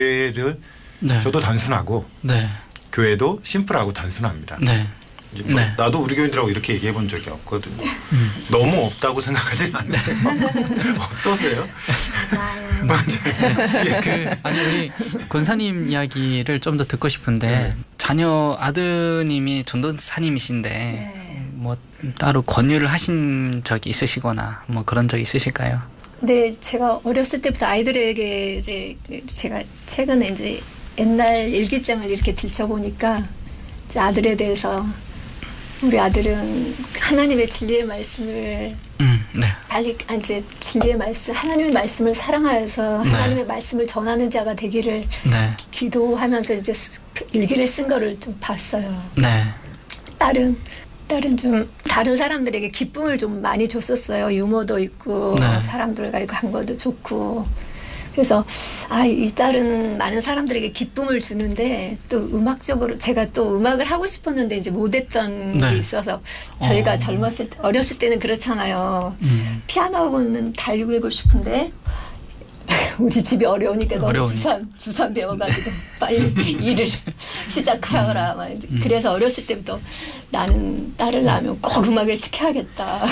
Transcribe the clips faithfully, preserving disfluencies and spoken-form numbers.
교회를 네. 저도 단순하고 네. 교회도 심플하고 단순합니다. 네. 뭐 네. 나도 우리 교인들하고 이렇게 얘기해 본 적이 없거든요. 음. 너무 없다고 생각하지는 않는데요. 어떠세요? 맞아요. 맞아요. 예. 그, 아니, 우리 권사님 이야기를 좀 더 듣고 싶은데, 네. 자녀 아드님이 전도사님이신데, 네. 뭐, 따로 권유를 하신 적이 있으시거나, 뭐 그런 적이 있으실까요? 근데 제가 어렸을 때부터 아이들에게 이제 제가 최근에 이제 옛날 일기장을 이렇게 들춰보니까 이제 아들에 대해서 우리 아들은 하나님의 진리의 말씀을 음, 네. 달리 이제 진리의 말씀 하나님의 말씀을 사랑하여서 네. 하나님의 말씀을 전하는 자가 되기를 네. 기도하면서 이제 일기를 쓴 거를 좀 봤어요. 네. 딸은 딸은 좀 다른 사람들에게 기쁨을 좀 많이 줬었어요. 유머도 있고 네. 사람들과 이거 한 것도 좋고. 그래서 아, 이 딸은 많은 사람들에게 기쁨을 주는데 또 음악적으로 제가 또 음악을 하고 싶었는데 이제 못했던 네. 게 있어서 저희가 어. 젊었을 때 어렸을 때는 그렇잖아요. 음. 피아노하고는 달리고 싶은데 우리 집이 어려우니까 너무 어려우니까. 주산 주산 배워가지고 빨리 일을 시작하라. 막 음. 그래서 어렸을 때부터 나는 딸을 낳으면 꼭 음악을 시켜야겠다.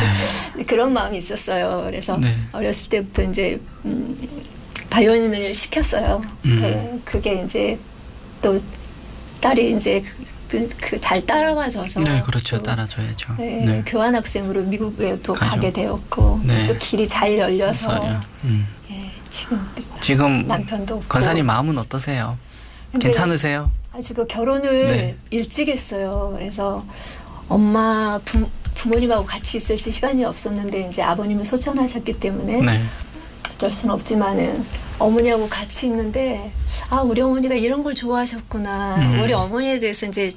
그런 마음이 있었어요. 그래서 네. 어렸을 때부터 이제 음, 바이올린을 시켰어요. 음. 그, 그게 이제 또 딸이 이제 그 잘 따라와줘서 네, 그렇죠. 또 따라줘야죠. 네, 네. 교환학생으로 미국에 또 가죠. 가게 되었고 네. 또 길이 잘 열려서 그래서요. 음. 예, 지금 지금 남편도 없고. 권사님 마음은 어떠세요? 근데 괜찮으세요? 아주 그 결혼을 네. 일찍 했어요. 그래서 엄마 부, 부모님하고 같이 있을 시간이 없었는데 이제 아버님은 소천하셨기 때문에 네. 어쩔 수는 없지만은 어머니하고 같이 있는데 아 우리 어머니가 이런 걸 좋아하셨구나. 음. 우리 어머니에 대해서 이제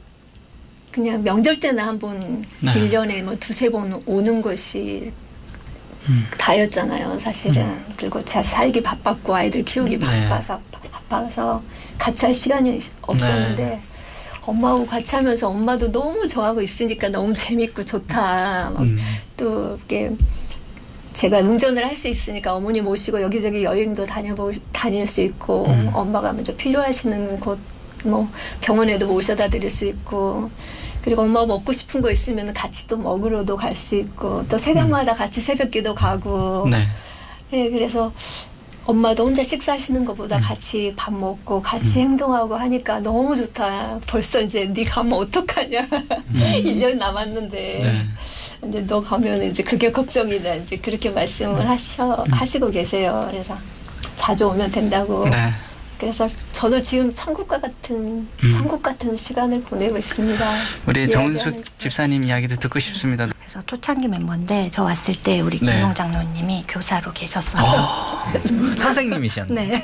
그냥 명절 때나 한번 네. 일 년에 뭐 두세 번 오는 것이 음. 다였잖아요, 사실은. 음. 그리고 제가 살기 바빴고 아이들 키우기 네. 바빠서 바빠서 같이 할 시간이 없었는데 네. 엄마하고 같이 하면서 엄마도 너무 좋아하고 있으니까 너무 재밌고 좋다. 막 음. 또 이렇게 제가 운전을 할 수 있으니까 어머니 모시고 여기저기 여행도 다녀보 다닐 수 있고 음. 엄마가 먼저 필요하시는 곳 뭐 병원에도 모셔다 드릴 수 있고 그리고 엄마가 먹고 싶은 거 있으면 같이 또 먹으러도 갈 수 있고 또 새벽마다 음. 같이 새벽기도 가고 네. 네, 그래서 엄마도 혼자 식사하시는 것보다 음. 같이 밥 먹고 같이 음. 행동하고 하니까 너무 좋다. 벌써 이제 네 가면 어떡하냐. 음. 일 년 남았는데. 네. 근데 너 가면 이제 그게 걱정이다. 이제 그렇게 말씀을 하셔, 음. 하시고 계세요. 그래서 자주 오면 된다고. 네. 그래서 저도 지금 천국과 같은, 음. 천국 같은 시간을 보내고 있습니다. 우리 이야기하는 정은숙 집사님 이야기도 듣고 싶습니다. 그래서 초창기 멤버인데 저 왔을 때 우리 네. 김용 장로님이 교사로 계셨어요. 어, 선생님이셨네. 네.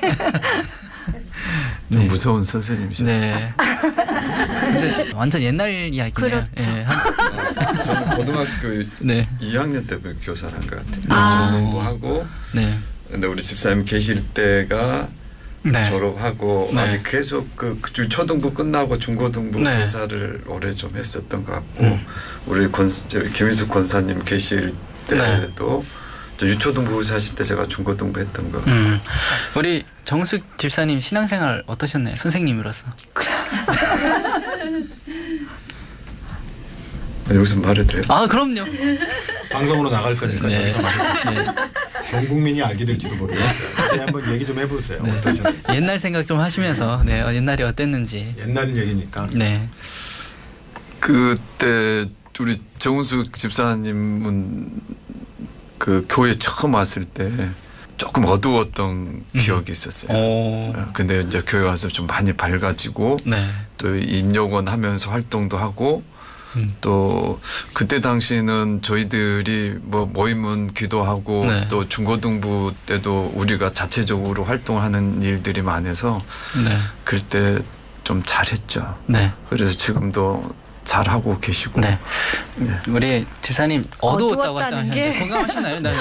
네. 무서운 선생님이셨어요. 네. 근데 완전 옛날 이야기네요. 그렇죠. 예, 한, 저는 고등학교 네. 이 학년 때부터 교사를 한 것 같아요. 아. 전공부하고 네. 근데 우리 집사님 계실 때가 네. 졸업하고 네. 아니 계속 그 초등부 끝나고 중고등부 네. 교사를 오래 좀 했었던 것 같고 음. 우리 권 김희숙 권사님 계실 때도 저 유초등부 하실 때 제가 중고등부 했던 거. 음. 우리 정숙 집사님 신앙생활 어떠셨나요? 선생님으로서. 여기서 말해도 돼요? 아, 그럼요. 방송으로 나갈 거니까 네. 여기서 말해도 네. 전 국민이 알게 될지도 모르겠어요. 그때 한번 얘기 좀 해보세요. 네. 어떠셨나요? 옛날 생각 좀 하시면서 네, 어, 옛날이 어땠는지. 옛날 얘기니까. 네. 그때 우리 정은숙 집사님은 그 교회 처음 왔을 때 조금 어두웠던 기억이 있었어요. 오. 어, 근데 이제 교회 와서 좀 많이 밝아지고 네. 또 인력원 하면서 활동도 하고 음. 또 그때 당시에는 저희들이 뭐 모이면 기도하고 네. 또 중고등부 때도 우리가 자체적으로 활동하는 일들이 많아서 네. 그때 좀 잘했죠. 네. 그래서 지금도 잘하고 계시고. 네. 우리 집사님 어두웠다고 어두웠다는 하셨는데 게? 공감하시나요? 네.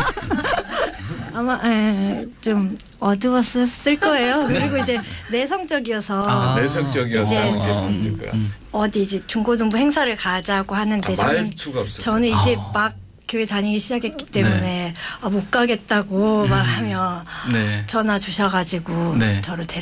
아마 에, 좀 어두웠을 거예요. 그리고 이제 내성적이어서 아. 내성적이었다는 이제, 게 음, 문제인 것 같습니다. 어디 이제 중고등부 행사를 가자고 하는데 아, 저는 말투가 없었어요. 저는 이제 아. 막 교회 다니기 시작했기 때문에 네. 아, 못 가겠다고 막 하며 네. 전화 주셔가지고 네. 저를